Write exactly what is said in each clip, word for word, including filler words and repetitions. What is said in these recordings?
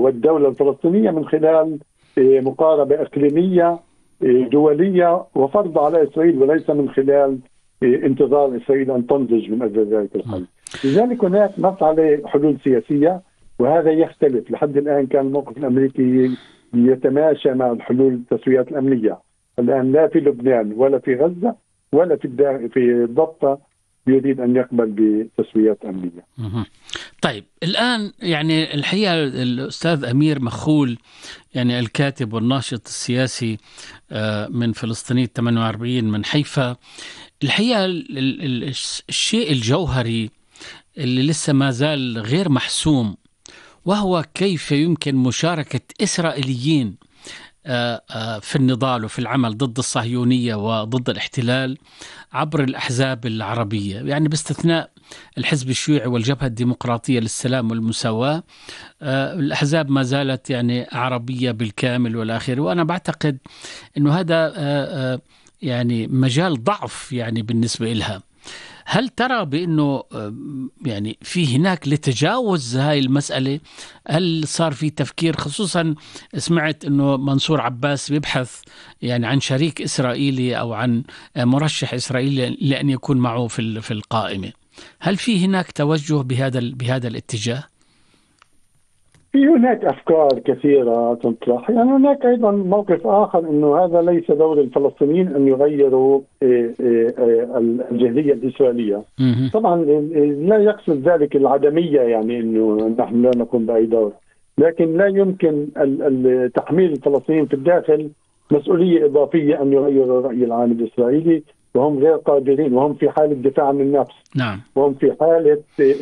والدولة الفلسطينية من خلال مقاربة إقليمية دولية وفرض على إسرائيل، وليس من خلال انتظار إسرائيل أن تنضج من أجل ذلك الحل. لذلك هناك مسألة حلول سياسية، وهذا يختلف. لحد الآن كان الموقف الأمريكي يتماشى مع الحلول التسويات الأمنية. الآن لا في لبنان ولا في غزة ولا في في الضفة يريد أن يقبل بتسويات أمنية. طيب الآن يعني الحقيقة الأستاذ أمير مخول، يعني الكاتب والناشط السياسي من فلسطينية ثمانية وأربعين من حيفا، الحقيقة الشيء الجوهري اللي لسه ما زال غير محسوم وهو كيف يمكن مشاركة إسرائيليين في النضال وفي العمل ضد الصهيونية وضد الاحتلال عبر الأحزاب العربية، يعني باستثناء الحزب الشيوعي والجبهة الديمقراطية للسلام والمساواة. الأحزاب ما زالت يعني عربية بالكامل والآخر، وأنا بعتقد أنه هذا يعني مجال ضعف يعني بالنسبة لها. هل ترى بأنه يعني في هناك لتجاوز هاي المسألة؟ هل صار في تفكير؟ خصوصا سمعت أنه منصور عباس بيبحث يعني عن شريك إسرائيلي أو عن مرشح إسرائيلي لأن يكون معه في في القائمة. هل في هناك توجه بهذا بهذا الاتجاه؟ في هناك أفكار كثيرة تطرح. يعني هناك أيضا موقف آخر، أنه هذا ليس دور الفلسطينيين أن يغيروا الجهلية الإسرائيلية. طبعا لا يقصد ذلك العدمية، يعني أنه نحن لا نقوم بأي دور، لكن لا يمكن تحميل الفلسطينيين في الداخل مسؤولية إضافية أن يغيروا الرأي العام الإسرائيلي، وهم غير قادرين، وهم في حالة دفاع عن النفس. نعم. وهم في حالة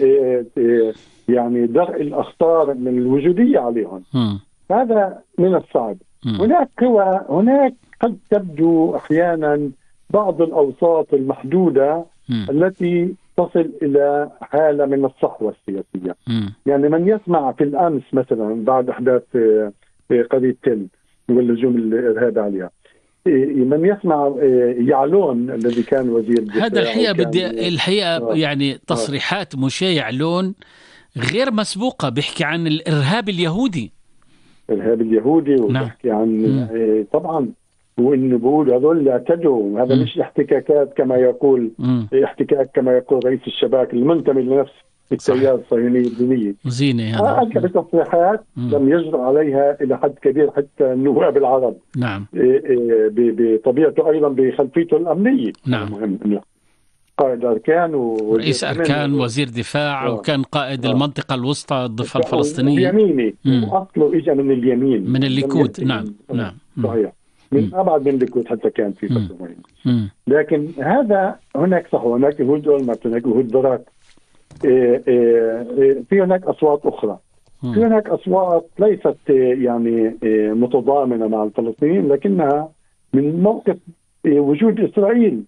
يعني درء الأخطار من الوجودية عليهم. م. هذا من الصعب. م. هناك قوى، هناك قد تبدو أحيانا بعض الأوساط المحدودة م. التي تصل إلى حالة من الصحوة السياسية. م. يعني من يسمع في الأمس مثلا بعد أحداث قرية تل والهجوم الإرهابي عليها، من يسمع يعلون الذي كان وزير الدفاع، هذا الحقيقة بدي الحقيقة يعني تصريحات مشي يعلون غير مسبوقة، بيحكي عن الإرهاب اليهودي. الإرهاب اليهودي وبيحكي نعم. عن إيه طبعا، وإنه بقول هذول اعتدوا. هذا م. مش احتكاكات كما يقول م. احتكاك كما يقول رئيس الشباك المنتمي لنفس التيار الصهيوني الديني زينة. هذا بتصريحات لم يجرؤ عليها إلى حد كبير حتى النواب العرب. نعم. بطبيعته أيضا بخلفيته الأمنية. نعم. مهم إنه قائد أركان ورئيس أركان ووزير دفاع آه. وكان قائد آه. المنطقة الوسطى الضفة الفلسطينية. اليميني أصله إجا من اليمين، من الليكود. نعم نعم صحيح، من أبعد من الليكود حتى كان في فترة. لكن هذا هناك صح، هناك يهود أولمرت، هناك يهود باراك. إيه إيه في هناك أصوات أخرى. م. في هناك أصوات ليست يعني متضامنة مع الفلسطينيين، لكنها من موقف وجود إسرائيل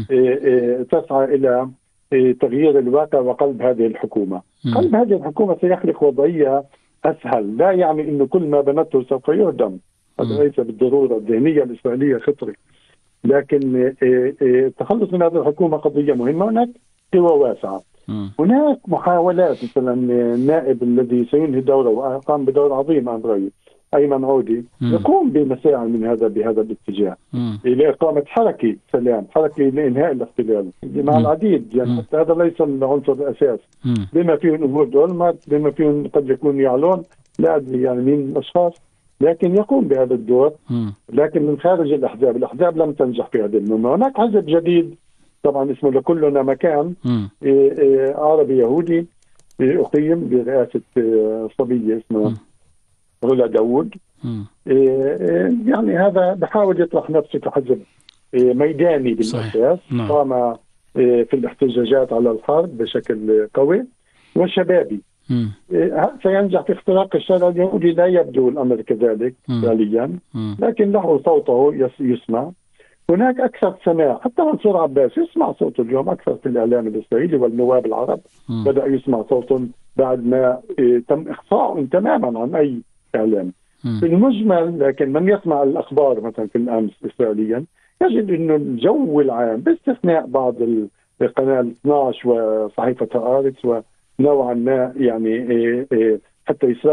تسعى إلى تغيير الواقع وقلب هذه الحكومة. م. قلب هذه الحكومة سيخلق وضعية أسهل، لا يعني أنه كل ما بنته سوف يهدم، هذا ليس بالضرورة. الذهنية الإسرائيلية خطرة، لكن التخلص من هذه الحكومة قضية مهمة. هناك قوى واسعة. م. هناك محاولات، مثلا النائب الذي سينهي دوره وقام بدور عظيم عن رأيي أيمن عودي م. يقوم بمساعي من هذا بهذا الاتجاه لإقامة حركة سلام، حركة لإنهاء الاحتلال مع العديد. يعني حتى هذا ليس العنصر الأساس، بما فيه نهود أولمرت، بما فيه قد يكون يعلون، لا أدري يعني مين الأشخاص، لكن يقوم بهذا الدور، لكن من خارج الأحزاب. الأحزاب لم تنجح في هذه المهمة. هناك حزب جديد طبعا اسمه لكلنا مكان، إيه إيه عربي يهودي، إيه أقيم برئاسة صبية اسمها رولا داود. يعني هذا بحاول يطرح نفسه كحزب ميداني بالأساس، قام في الاحتجاجات على الحرب بشكل قوي وشبابي. سينجح في اختراق الشارع اليهودي؟ لا يبدو الأمر كذلك فعليا، لكن له صوته يسمع. هناك أكثر سماع، حتى منصور عباس يسمع صوته اليوم أكثر في الإعلام الإسرائيلي، والنواب العرب م. بدأ يسمع صوتهم بعد ما إيه تم إخفاءهم تماما عن أي إعلام. م. في المجمل، لكن من يسمع الأخبار مثلا في الأمس إسرائيليا يجد أنه الجو العام باستثناء بعض القناة اثناشر وصحيفة هآرتس ونوعا ما يعني إيه إيه حتى إسرائيل